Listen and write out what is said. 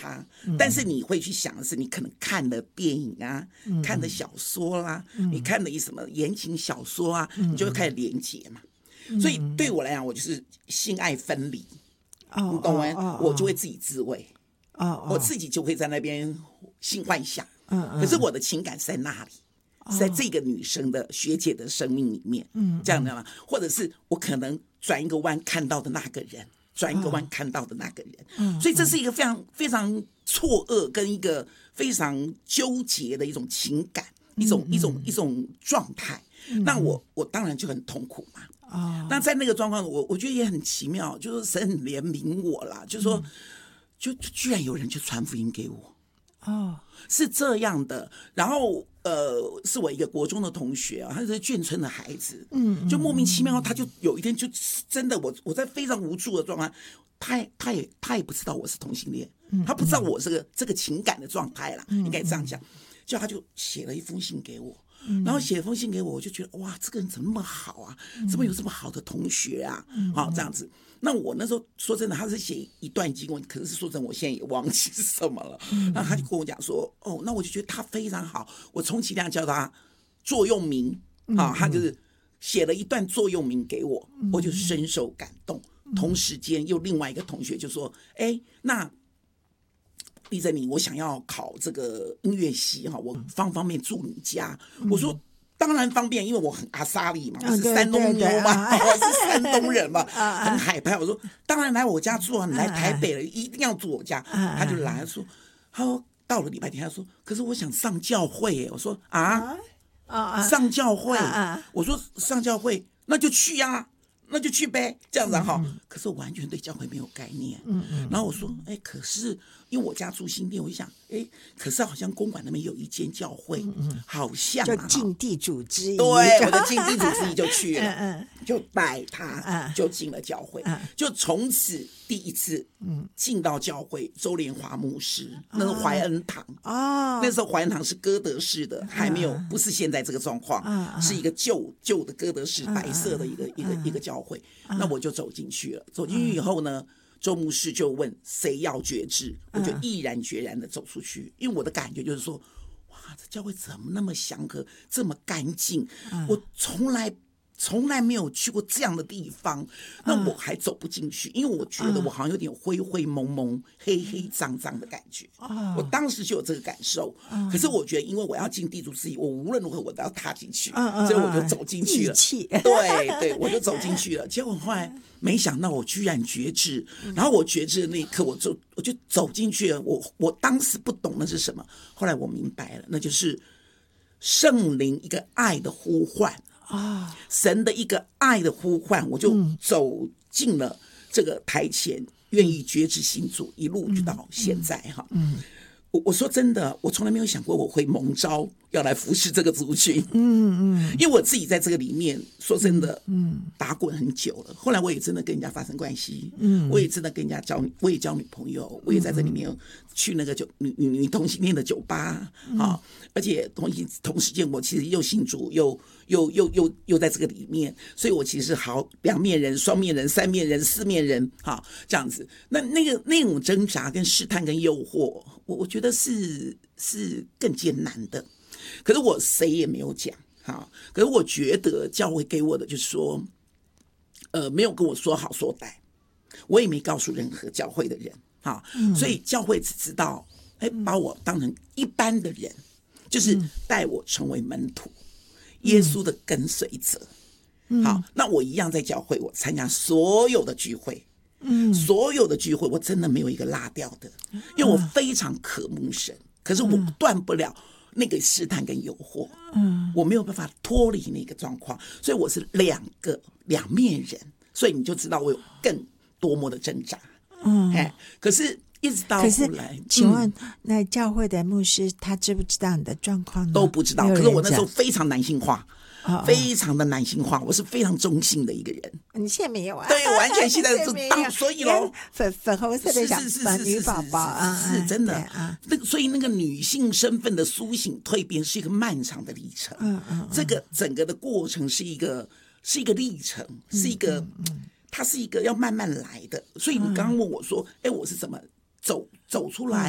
他，但是你会去想的是，你可能看的电影啊，看的小说啦，你看的什么言情小说啊，你就会开始连结嘛。所以对我来讲，我就是性爱分离，你懂吗？我就会自己自慰，我自己就会在那边性幻想，可是我的情感是在那里。是在这个女生的学姐的生命里面，这样的吗？或者是我可能转一个弯看到的那个人，转一个弯看到的那个人，所以这是一个非常非常错愕跟一个非常纠结的一种情感，一种状态。那我当然就很痛苦嘛。那在那个状况，我觉得也很奇妙，就是神很怜悯我啦，就是说，就居然有人就传福音给我。是这样的，然后是我一个国中的同学啊，他是眷村的孩子，就莫名其妙，他就有一天就真的我在非常无助的状态，他也不知道我是同性恋，他不知道我这个情感的状态啦，应该这样讲，就他就写了一封信给我。然后写了封信给我，我就觉得哇，这个人怎么那么好啊？怎么有这么好的同学啊？这样子。那我那时候说真的，他是写一段经文，可是说真的，我现在也忘记是什么了。那他就跟我讲说，那我就觉得他非常好，我充其量叫他座右铭他就是写了一段座右铭给我，我就深受感动。同时间又另外一个同学就说，那丽珍你，我想要考这个音乐系我方便住你家？我说当然方便，因为我很阿莎力嘛，我是山东妞嘛，我是山东人嘛，很海派。我说当然来我家住啊，你来台北了一定要住我家。他就来说，他说到了礼拜天，他说可是我想上教会。我说上教会？我说上教会那就去啊。那就去呗，这样子哈。可是我完全对教会没有概念。然后我说，可是因为我家住新店，我就想，可是好像公馆那边有一间教会，好像就尽地主之谊。 对，我的尽地主之谊就去了，就带他就进了教会，就从此第一次进到教会。周连华牧师，那是怀恩堂那时候怀恩堂是哥德式的，还没有不是现在这个状况，是一个旧的哥德式白色的一个教会。那我就走进去了，走进去以后呢，周牧师就问谁要决志，我就毅然决然的走出去，因为我的感觉就是说，哇，这教会怎么那么祥和，这么干净，我从来没有去过这样的地方，那我还走不进去，因为我觉得我好像有点灰灰蒙蒙、黑黑脏脏的感觉。我当时就有这个感受。可是我觉得，因为我要进地主之谊，我无论如何我都要踏进去，所以我就走进去了。对，我就走进去了。结果后来没想到，我居然决志。然后我决志的那一刻，我就走进去了。我当时不懂那是什么，后来我明白了，那就是圣灵一个爱的呼唤。神的一个爱的呼唤，我就走进了这个台前，愿意决志信主，一路就到现在我说真的，我从来没有想过我会蒙召要来服侍这个族群。因为我自己在这个里面，说真的，打滚很久了。后来我也真的跟人家发生关系，我也真的跟人家我也交女朋友，我也在这里面去那个女同性恋的酒吧而且同时间我其实又信主，又在这个里面，所以我其实是好两面人、双面人、三面人、四面人这样子。那种挣扎跟试探跟诱惑，我觉得是更艰难的。可是我谁也没有讲可是我觉得教会给我的就是说没有跟我说好说歹，我也没告诉任何教会的人所以教会只知道把我当成一般的人，就是带我成为门徒，耶稣的跟随者。好，那我一样在教会，我参加所有的聚会，所有的聚会我真的没有一个落掉的，因为我非常渴慕神，可是我断不了那个试探跟诱惑，我没有办法脱离那个状况，所以我是两面人，所以你就知道我有更多么的挣扎。可是一直到后来， 请问那教会的牧师他知不知道你的状况呢？ 都不知道。可是我那时候非常男性化，非常的男性化，我是非常中性的一个人。 你现在没有对，完全现在所以咯， 粉红色的小女宝宝是真的所以那个女性身份的苏醒蜕变是一个漫长的历程。这个整个的过程是一个历程，是一个它是一个要慢慢来的。所以你刚刚问我说，我是怎么走出来？